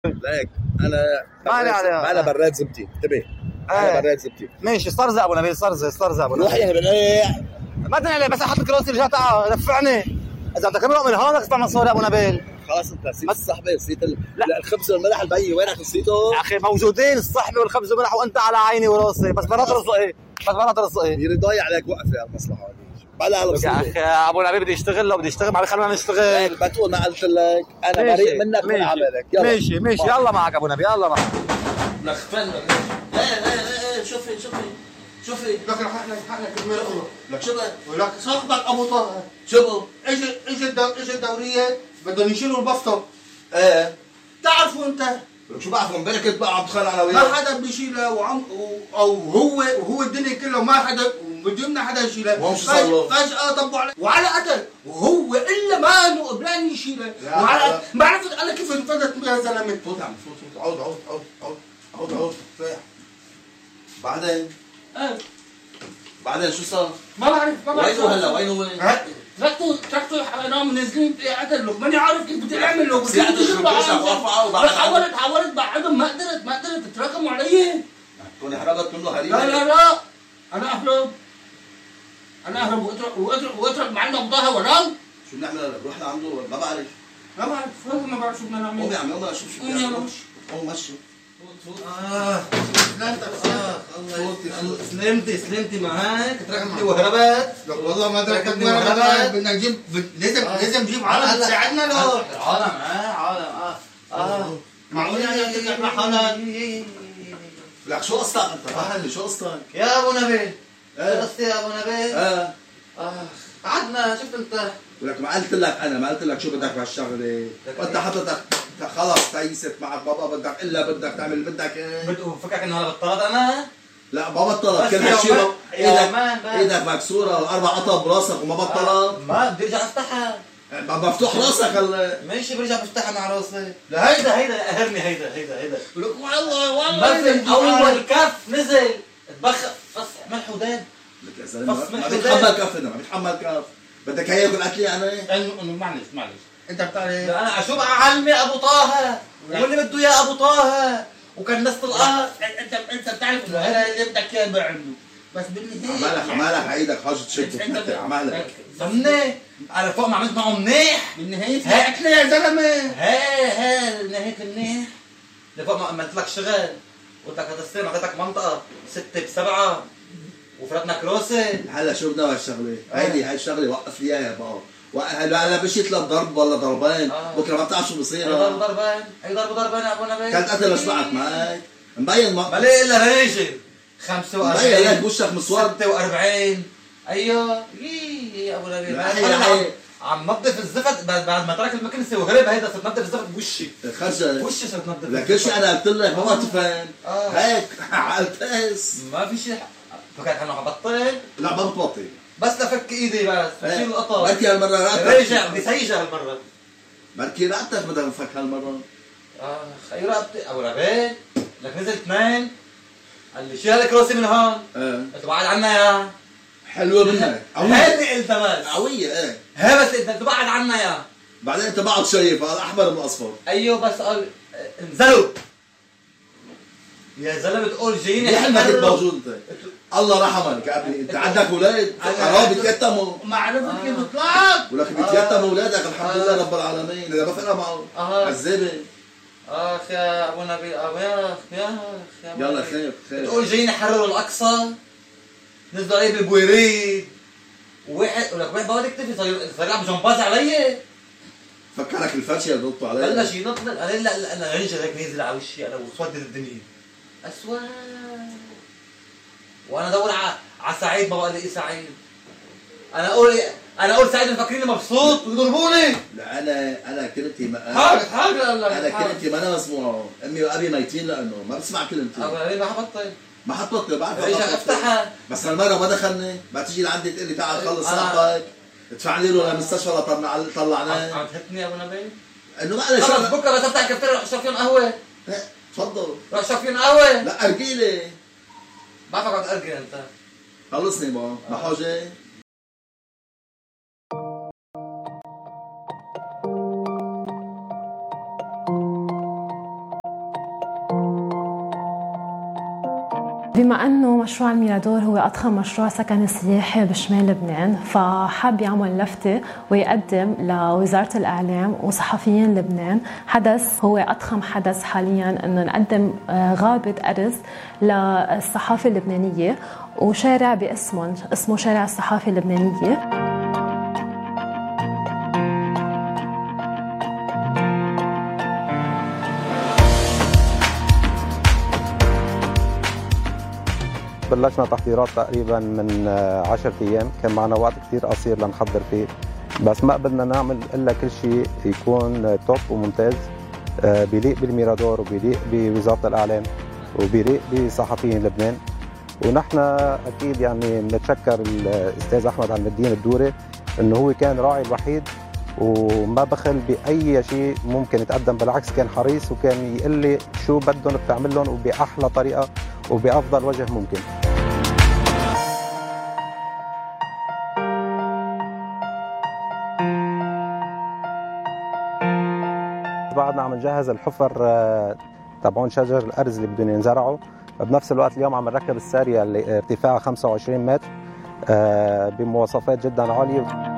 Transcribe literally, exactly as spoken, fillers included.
ليك انا ما عليها انا براد زبدي انتبه. انا براد زبدي ماشي. استرزق ابو نبيل، استرزق استرزق ابو روح نبيل. يعني بنقيع ما تنقل عليه بس احط الكراسي رجعت دفعني. اذا بدك تمرق من هون اقطع مصاري ابو نبيل. خلاص انت نسيت الصحبه، نسيت ال... لا الخبز والملح البي وينك نسيته؟ يا اخي موجودين الصحبه والخبز والملح وانت على عيني وراسي، بس مرات رزقي بس مرات رزقي يريد ضايع عليك وقفه على المصلحه هذه بلا على يا اخي ابو نبيل بدي اشتغل، لو بدي اشتغل ما خلينا نشتغل. ما تقول ما قلت لك انا بريء منك من عملك. يلا ماشي ماشي يلا معك ابو نبيل يلا معك. لك فن لا لا لا شوفي شوفي شوفي لك رح لك حقك المرقه لك شو ولك صاحبك ابو طه شو اجى اجى اجى الدوريه بدهم يشيلوا البسطه. ايه تعرفوا انت لك شو بعرف امبارح كنت بقى عم بتخانق انا ما وياه حدا بيشيلها وعم او هو وهو الدنيا كلها ما حدا بده يمنع حدا يشيلها. وهم شو صار له؟ فجأة طبوا عليه وعلى قتل وهو الا ما انه قبلان يشيلها وعلى ما عرفت انا كيف انفذت يا زلمه. فوت يا عم فوت فوت عود عود عود عود عود عود فايح بعدين ايه بعدين شو صار؟ ما بعرف ما بعرف وين هو هلا وين هو؟ تركته تركته نام نازلين قتل له ماني عارف كيف بدي اعمل له. بس قاعد اشرب بشرب وارفعه وبعد حاولت حاولت بعدهم ما قدرت ما قدرت تراكموا علي. تكون حرقت منه هريمه. لا لا لا انا اهرب انا اهرب واترك واترك واترك معنا بضاها ورام. شو بنعمل هلا؟ بروح لعنده ما بعرف. ما بعرف والله ما بعرف شو بدنا نعمل. قوم يا عم قوم اشوف شو قوم يلا مشي. قوم مشي. اه سلامتك الله سلمتي سلمتي معك تركتني وهربت. والله ما تركتني وهربت. بدنا نجيب لازم لازم نجيب عالم تساعدنا له. عالم اه عالم اه اه معقول يعني تطلع مع حالك؟ لك شو قصتك انت؟ فهمني شو قصتك؟ يا ابو نبيل شو ايه قصتي يا ابو نبيل؟ اه اه قعدنا شفت انت. ولك ما قلت لك انا ما قلت لك شو بدك بهالشغله؟ وانت حضرتك خلص تيست معك بابا بدك الا بدك تعمل اللي بدك ايه؟ بدو فكرك انه انا بطلت انا؟ لا ما بطلت كل بس هالشيء يومين- ايدك يومين بس. ايدك مكسوره واربع قطب براسك وما بطلت ما بدي ارجع افتحها. ما مفتوح راسك هلا. ماشي برجع بفتحها مع راسي. لا هيدا هيدا قهرني هيدا هيدا هيدا. لك والله والله بس اول كف نزل اتبخ فص ملح ودان. لك يا زلمه بس ما من بيتحمل كف هنا ما بيتحمل كف. بدك هي ياكل اكلي يعني؟ انه انه معلش معلش انت بتعرف لا انا اشوف اعلمي ابو طه واللي بده اياه ابو طه وكان نص القهر. انت انت بتعرف انه هذا اللي بدك اياه بعمله بس بالنهايه عمالك عمالك عيدك حاجه تشد وتحتر عمالك. ضمني على فوق ما عملت معه منيح. بالنهايه هي اكله يا زلمه. هي هي نهاية منيح. لفوق ما عملت لك شغل قلت لك هذا السنة اعطيتك منطقة ستة بسبعة وفرتنا كروسي. هلا شو بدنا هالشغله؟ هيدي هاي الشغله وقف لي اياها بقى. هلا هلا مشيت لضرب ولا ضربين آه. بكره ما بتعرف شو بصير. اي ضرب ضربين اي ضرب ضربين يا ابو نبيل. كانت قتل اشبعت معك مبين ما ما ليه الا ريجر خمسة مبين لك وأربعين وشك مسود. ستة وأربعين ايوه يي يا ابو نبيل. لا، هي- أنا هي. عم نظف الزفت بعد بعد ما ترك المكنسة وهرب هيدا صرت نظف الزفت بوشي. خرجت وشي صرت نظف. لك كل شيء انا قلت لك ما بتفهم. آه. هيك عالتاس ما في شيء فكرت انه حبطل لا ما بتبطل. بس لفك ايدي بس بشيل القطر. بركي هالمره رقتك رجع بدي سيجة هالمرة. بركي رقتك بدها نفك هالمره. اخ اي رقبتي ابو نبيل لك نزل اثنين قال لي شيل الكراسي من هون ايه قلت بعد عنا يا حلوه منك قويه هيدي قلت بس قويه ايه. هي بس انت بعد عنا يا بعدين انت بعد شايف هذا احمر من اصفر. ايوه بس قال انزلوا يا زلمه تقول جايين ليه ما كنت موجود انت؟ الله رحمك يا ابني انت عندك اولاد حرام بيتيتموا. ما عرفت كيف طلعت. ولك بيتيتموا اولادك الحمد لله رب العالمين اذا ما فرق معه آه. عذابه. اخ يا ابو نبيل ابو يا اخ يا اخ يا أبو يلا نبيل. خير خير. تقول جايين يحرروا الاقصى نزلوا علي بالبويريد وواحد ولك واحد بقعد يكتفي صار صار يلعب جمباز علي. فكرك الفرشه اللي بنطوا عليها. بلش ينط انا لا لا انا رنجر هيك نازل على وشي انا وسودت الدنيا اسود وانا ادور على على سعيد ما بقى الاقي سعيد. انا اقول انا اقول سعيد مفكريني مبسوط ويضربوني. لا انا انا كلمتي ما حاجة حاجة قال لك انا كلمتي ما انا مسموعه. امي وابي ميتين لانه ما بسمع كلمتي. ابو نبيل ما حبطل ما حطبطل بعرف رجع افتحها. بس هالمره ما دخلني. ما تيجي لعندي تقول لي تعال خلص أنا- صاحبك ادفع لي له للمستشفى لطلع عم طلعناه. تهتني يا ابو نبيل. انه ما عليه خلص شغله. بكره بس افتح كفتيريا روح اشرب فيهم قهوه. إيه، تفضل. روح اشرب فيهم قهوه. لا ارجيلي بعرفك عم تأرجل انت. خلصني بقى ما حاجه. بما أنه مشروع الميرادور هو أضخم مشروع سكني سياحي بشمال لبنان، فحب يعمل لفتة ويقدم لوزارة الإعلام وصحفيين لبنان حدث هو أضخم حدث حالياً، أنه نقدم غابة أرز للصحافة اللبنانية وشارع باسمهم اسمه شارع الصحافة اللبنانية. بلشنا تحضيرات تقريبا من عشرة ايام، كان معنا وقت كثير قصير لنحضر فيه، بس ما قدرنا نعمل الا كل شيء يكون توب وممتاز بيليق بالميرادور وبيليق بوزاره الاعلام وبيليق بصحفيين لبنان. ونحن اكيد يعني بنتشكر الاستاذ احمد عم الدين الدوري انه هو كان راعي الوحيد وما بخل باي شيء ممكن يتقدم، بالعكس كان حريص وكان يقول لي شو بدهم بتعمل لهم وباحلى طريقه وبافضل وجه ممكن. بعدنا عم نجهز الحفر تبعون شجر الارز اللي بدهم ينزرعوا، بنفس الوقت اليوم عم نركب الساريه اللي ارتفاعها خمسة وعشرين متر بمواصفات جدا عاليه.